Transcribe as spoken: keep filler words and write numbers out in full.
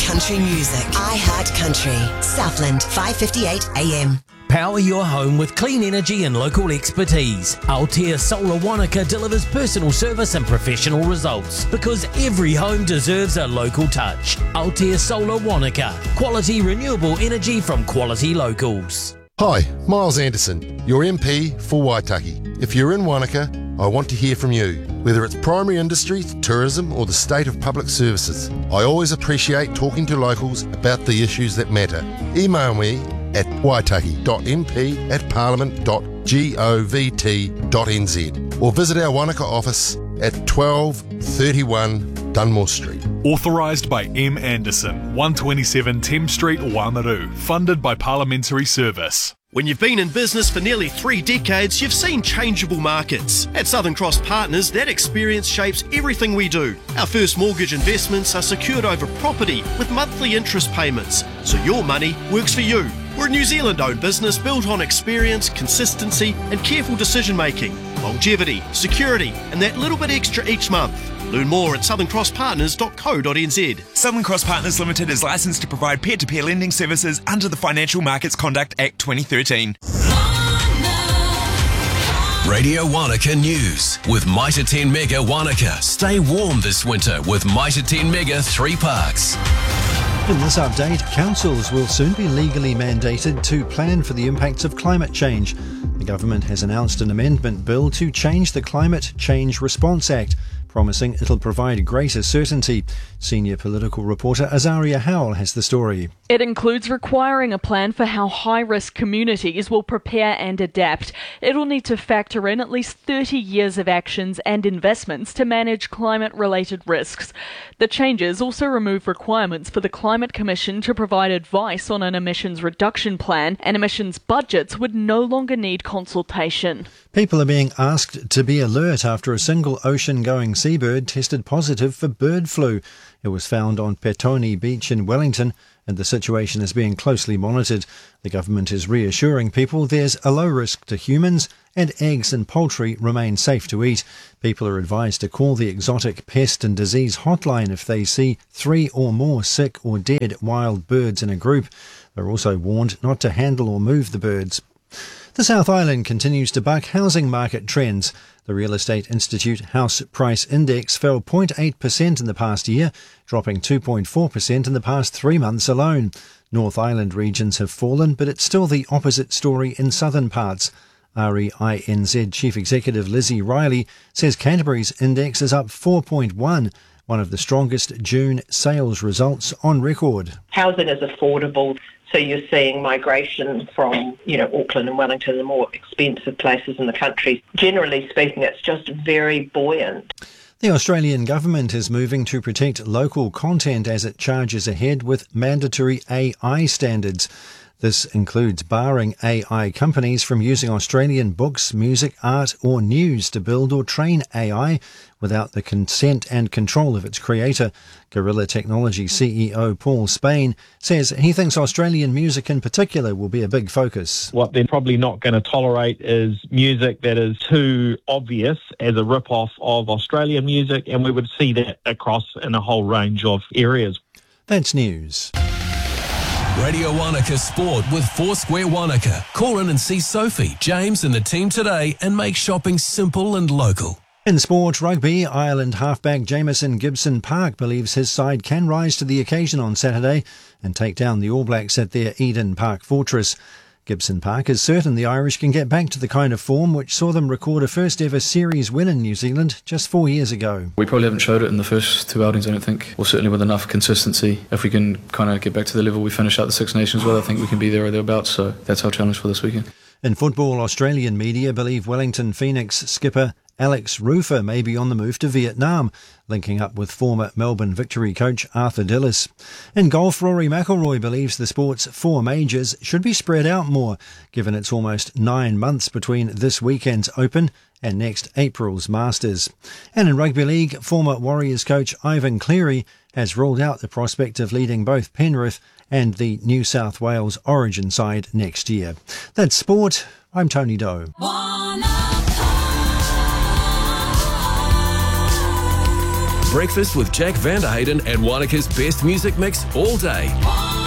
country music. iHeart Country. Southland, five fifty-eight A M. Power your home with clean energy and local expertise. Altea Solar Wanaka delivers personal service and professional results because every home deserves a local touch. Altea Solar Wanaka. Quality renewable energy from quality locals. Hi, Miles Anderson, your M P for Waitaki. If you're in Wanaka, I want to hear from you. Whether it's primary industry, tourism or the state of public services, I always appreciate talking to locals about the issues that matter. Email me at waitaki dot m p at parliament dot govt dot n z or visit our Wanaka office at twelve thirty-one Dunmore Street. Authorised by M. Anderson, one twenty-seven Thames Street, Wamaru. Funded by Parliamentary Service. When you've been in business for nearly three decades, you've seen changeable markets. At Southern Cross Partners, that experience shapes everything we do. Our first mortgage investments are secured over property with monthly interest payments, so your money works for you. We're a New Zealand-owned business built on experience, consistency and careful decision-making, longevity, security and that little bit extra each month. Learn more at southern cross partners dot co dot n z. Southern Cross Partners Limited is licensed to provide peer-to-peer lending services under the Financial Markets Conduct Act twenty thirteen. Radio Wanaka News with Mitre ten Mega Wanaka. Stay warm this winter with Mitre ten Mega three Parks. In this update, councils will soon be legally mandated to plan for the impacts of climate change. The government has announced an amendment bill to change the Climate Change Response Act, promising it'll provide greater certainty. Senior political reporter Azaria Howell has the story. It includes requiring a plan for how high-risk communities will prepare and adapt. It'll need to factor in at least thirty years of actions and investments to manage climate-related risks. The changes also remove requirements for the Climate Commission to provide advice on an emissions reduction plan, and emissions budgets would no longer need consultation. People are being asked to be alert after a single ocean-going seabird tested positive for bird flu. It was found on Petone Beach in Wellington, and the situation is being closely monitored. The government is reassuring people there's a low risk to humans and eggs and poultry remain safe to eat. People are advised to call the Exotic Pest and Disease Hotline if they see three or more sick or dead wild birds in a group. They're also warned not to handle or move the birds. The South Island continues to buck housing market trends. The Real Estate Institute House Price Index fell zero point eight percent in the past year, dropping two point four percent in the past three months alone. North Island regions have fallen, but it's still the opposite story in southern parts. R E I N Z Chief Executive Lizzie Riley says Canterbury's index is up four point one, one of the strongest June sales results on record. Housing is affordable. So you're seeing migration from, you know, Auckland and Wellington, the more expensive places in the country. Generally speaking, it's just very buoyant. The Australian government is moving to protect local content as it charges ahead with mandatory A I standards. This includes barring A I companies from using Australian books, music, art or news to build or train A I without the consent and control of its creator. Gorilla Technology C E O Paul Spain says he thinks Australian music in particular will be a big focus. What they're probably not going to tolerate is music that is too obvious as a rip-off of Australian music, and we would see that across in a whole range of areas. That's news. Radio Wanaka Sport with Foursquare Wanaka. Call in and see Sophie, James and the team today and make shopping simple and local. In sport rugby, Ireland halfback Jamison Gibson Park believes his side can rise to the occasion on Saturday and take down the All Blacks at their Eden Park fortress. Gibson Park is certain the Irish can get back to the kind of form which saw them record a first ever series win in New Zealand just four years ago. We probably haven't showed it in the first two outings, I don't think. Well, certainly with enough consistency. If we can kind of get back to the level we finished out the Six Nations with, I think we can be there or thereabouts. So that's our challenge for this weekend. In football, Australian media believe Wellington Phoenix skipper Alex Rufer may be on the move to Vietnam, linking up with former Melbourne Victory coach Arthur Dillis. In golf, Rory McIlroy believes the sport's four majors should be spread out more, given it's almost nine months between this weekend's Open and next April's Masters. And in rugby league, former Warriors coach Ivan Cleary has ruled out the prospect of leading both Penrith and the New South Wales Origin side next year. That's sport. I'm Tony Doe. Breakfast with Jack Vanderhayden and Wanaka's best music mix all day.